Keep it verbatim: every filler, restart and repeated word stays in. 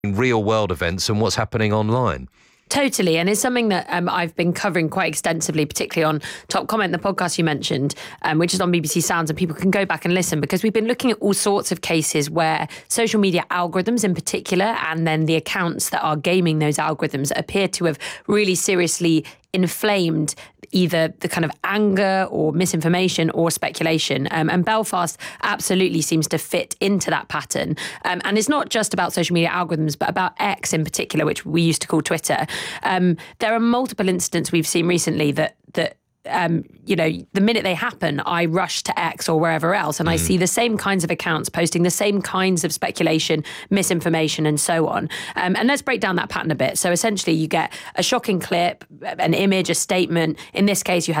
real world events and what's happening online. Totally. And it's something that um, I've been covering quite extensively, particularly on Top Comment, the podcast you mentioned, um, which is on B B C Sounds, and people can go back and listen, because we've been looking at all sorts of cases where social media algorithms in particular, and then the accounts that are gaming those algorithms, appear to have really seriously inflamed either the kind of anger or misinformation or speculation. Um, and Belfast absolutely seems to fit into that pattern. Um, and it's not just about social media algorithms, but about X in particular, which we used to call Twitter. Um, there are multiple incidents we've seen recently that that Um, you know, the minute they happen, I rush to X or wherever else, and mm. I see the same kinds of accounts posting the same kinds of speculation, misinformation, and so on. Um, and let's break down that pattern a bit. So essentially, you get a shocking clip, an image, a statement. In this case, you had